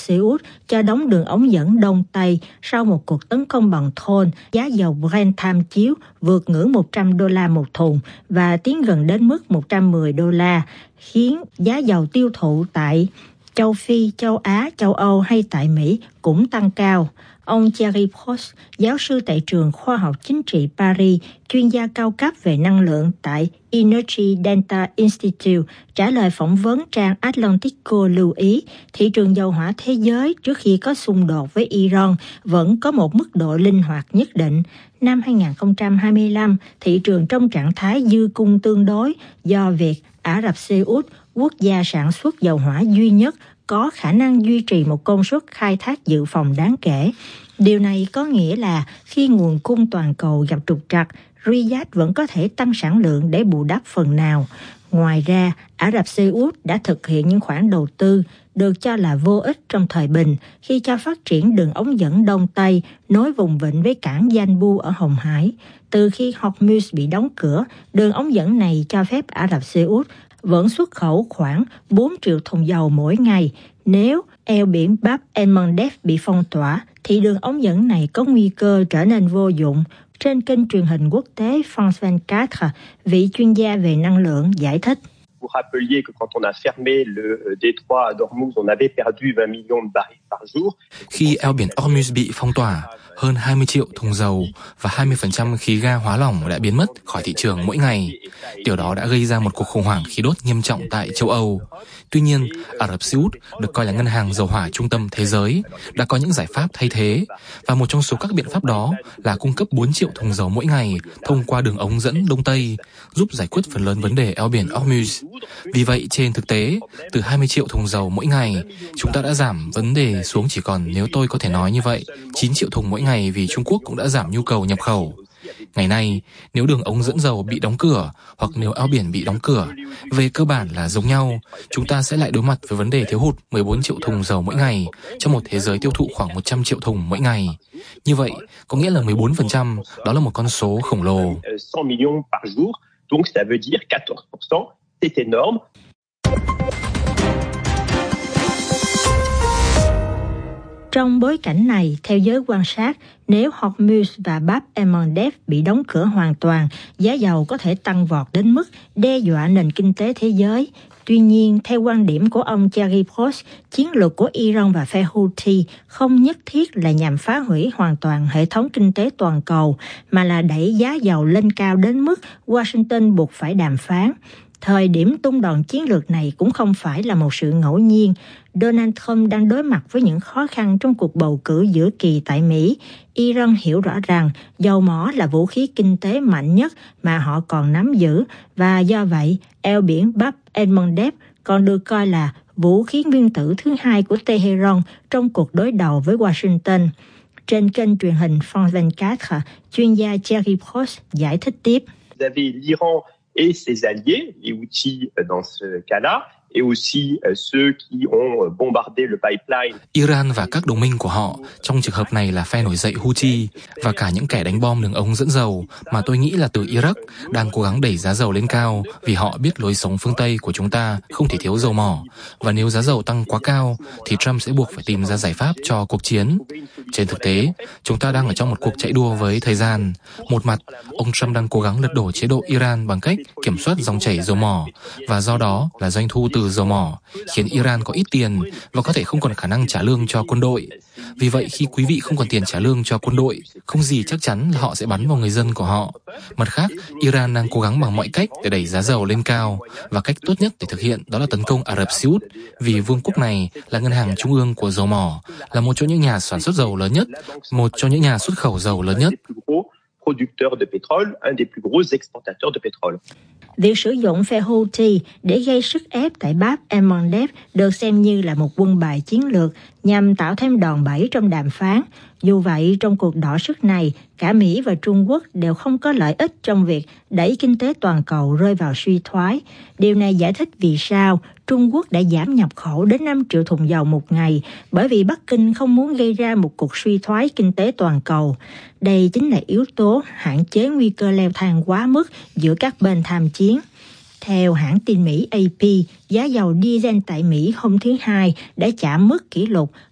Xê Út cho đóng đường ống dẫn Đông Tây sau một cuộc tấn công bằng drone. Giá dầu Brent tham chiếu vượt ngưỡng $100 một thùng và tiến gần đến mức $110, khiến giá dầu tiêu thụ tại châu Phi, châu Á, châu Âu hay tại Mỹ cũng tăng cao. Ông Thierry Prost, giáo sư tại trường khoa học chính trị Paris, chuyên gia cao cấp về năng lượng tại Energy Data Institute, trả lời phỏng vấn trang Atlantico lưu ý thị trường dầu hỏa thế giới trước khi có xung đột với Iran vẫn có một mức độ linh hoạt nhất định. Năm 2025, thị trường trong trạng thái dư cung tương đối do việc Ả Rập Xê Út, quốc gia sản xuất dầu hỏa duy nhất, có khả năng duy trì một công suất khai thác dự phòng đáng kể. Điều này có nghĩa là khi nguồn cung toàn cầu gặp trục trặc, Riyadh vẫn có thể tăng sản lượng để bù đắp phần nào. Ngoài ra, Ả Rập Xê Út đã thực hiện những khoản đầu tư được cho là vô ích trong thời bình khi cho phát triển đường ống dẫn Đông Tây nối vùng vịnh với cảng Yanbu ở Hồng Hải. Từ khi Hormuz bị đóng cửa, đường ống dẫn này cho phép Ả Rập Xê Út vẫn xuất khẩu khoảng 4 triệu thùng dầu mỗi ngày. Nếu eo biển Bab el-Mandeb bị phong tỏa, thì đường ống dẫn này có nguy cơ trở nên vô dụng. Trên kênh truyền hình quốc tế France 24, vị chuyên gia về năng lượng giải thích. Vous rappeliez que quand on a fermé le détroit d'Ormuz, on avait perdu 20 millions de barils par jour. Khi eo biển Hormuz bị phong tỏa, hơn 20 triệu thùng dầu và 20% khí ga hóa lỏng đã biến mất khỏi thị trường mỗi ngày. Điều đó đã gây ra một cuộc khủng hoảng khí đốt nghiêm trọng tại châu Âu. Tuy nhiên, Ả Rập Xê Út được coi là ngân hàng dầu hỏa trung tâm thế giới, đã có những giải pháp thay thế, và một trong số các biện pháp đó là cung cấp 4 triệu thùng dầu mỗi ngày thông qua đường ống dẫn Đông Tây, giúp giải quyết phần lớn vấn đề eo biển Hormuz. Vì vậy, trên thực tế, từ 20 triệu thùng dầu mỗi ngày, chúng ta đã giảm vấn đề xuống chỉ còn, nếu tôi có thể nói như vậy, 9 triệu thùng mỗi ngày, vì Trung Quốc cũng đã giảm nhu cầu nhập khẩu. Ngày nay, nếu đường ống dẫn dầu bị đóng cửa hoặc nếu eo biển bị đóng cửa, về cơ bản là giống nhau, chúng ta sẽ lại đối mặt với vấn đề thiếu hụt 14 triệu thùng dầu mỗi ngày trong một thế giới tiêu thụ khoảng 100 triệu thùng mỗi ngày. Như vậy, có nghĩa là 14%, đó là một con số khổng lồ. 100 millions par jour, donc ça veut dire 14%, c'est énorme. Trong bối cảnh này, theo giới quan sát, nếu Hormuz và Bab el-Mandeb bị đóng cửa hoàn toàn, giá dầu có thể tăng vọt đến mức đe dọa nền kinh tế thế giới. Tuy nhiên, theo quan điểm của ông Thierry Prost, chiến lược của Iran và phe Houthi không nhất thiết là nhằm phá hủy hoàn toàn hệ thống kinh tế toàn cầu, mà là đẩy giá dầu lên cao đến mức Washington buộc phải đàm phán. Thời điểm tung đòn chiến lược này cũng không phải là một sự ngẫu nhiên. Donald Trump đang đối mặt với những khó khăn trong cuộc bầu cử giữa kỳ tại Mỹ. Iran hiểu rõ rằng dầu mỏ là vũ khí kinh tế mạnh nhất mà họ còn nắm giữ, và do vậy, eo biển Bab el-Mandeb còn được coi là vũ khí nguyên tử thứ hai của Tehran trong cuộc đối đầu với Washington. Trên kênh truyền hình France 24, chuyên gia Thierry Prost giải thích tiếp. Vous avez l'Iran et ses alliés, les Houthis dans ce cas-là, et aussi ceux qui ont bombardé le pipeline. Iran và các đồng minh của họ, trong trường hợp này là phe nổi dậy Houthi, và cả những kẻ đánh bom đường ống dẫn dầu mà tôi nghĩ là từ Iraq, đang cố gắng đẩy giá dầu lên cao vì họ biết lối sống phương Tây của chúng ta không thể thiếu dầu mỏ, và nếu giá dầu tăng quá cao thì Trump sẽ buộc phải tìm ra giải pháp cho cuộc chiến. Trên thực tế, chúng ta đang ở trong một cuộc chạy đua với thời gian. Một mặt, ông Trump đang cố gắng lật đổ chế độ Iran bằng cách kiểm soát dòng chảy dầu mỏ, và do đó là doanh thu từ dầu mỏ, khiến Iran có ít tiền và có thể không còn khả năng trả lương cho quân đội. Vì vậy, khi quý vị không còn tiền trả lương cho quân đội, không gì chắc chắn là họ sẽ bắn vào người dân của họ. Mặt khác, Iran đang cố gắng bằng mọi cách để đẩy giá dầu lên cao, và cách tốt nhất để thực hiện đó là tấn công Ả Rập Xê Út, vì vương quốc này là ngân hàng trung ương của dầu mỏ, là một trong những nhà sản xuất dầu lớn nhất, một trong những nhà xuất khẩu dầu lớn nhất. Producteur de pétrole, un des plus gros exportateurs de pétrole. Việc sử dụng phe Houthi để gây sức ép tại Bab el-Mandeb được xem như là một quân bài chiến lược nhằm tạo thêm đòn bẩy trong đàm phán. Dù vậy, trong cuộc đọ sức này, cả Mỹ và Trung Quốc đều không có lợi ích trong việc đẩy kinh tế toàn cầu rơi vào suy thoái. Điều này giải thích vì sao Trung Quốc đã giảm nhập khẩu đến 5 triệu thùng dầu một ngày, bởi vì Bắc Kinh không muốn gây ra một cuộc suy thoái kinh tế toàn cầu. Đây chính là yếu tố hạn chế nguy cơ leo thang quá mức giữa các bên tham chiến. Theo hãng tin Mỹ AP, giá dầu diesel tại Mỹ hôm thứ Hai đã chạm mức kỷ lục